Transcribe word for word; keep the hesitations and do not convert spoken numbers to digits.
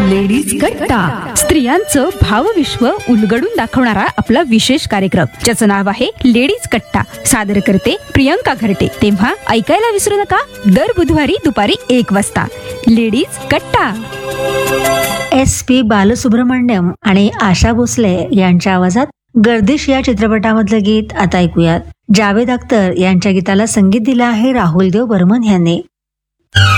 Ladies कट्टा, स्त्रियांचं भावविश्व उलगडून दाखवणारा आपला विशेष कार्यक्रम, ज्याचं नाव आहे लेडीज कट्टा. सादर करते प्रियंका घरटे. तेव्हा ऐकायला विसरू नका, दर बुधवारी दुपारी एक वाजता लेडीज कट्टा. एस पी बालसुब्रमण्यम आणि आशा भोसले यांच्या आवाजात गर्दिश या चित्रपटामधलं गीत आता ऐकूयात. जावेद अख्तर यांच्या गीताला संगीत दिलं आहे राहुल देव बर्मन यांनी.